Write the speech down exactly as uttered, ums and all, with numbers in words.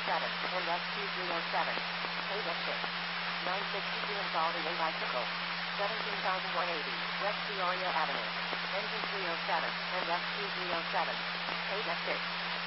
seven, and S Q three oh seven. eight F six. nine sixty-two in Salty A bicycle. seventeen thousand one hundred eighty, West Peoria Avenue. Engine three oh seven, and S Q three oh seven. eight F six.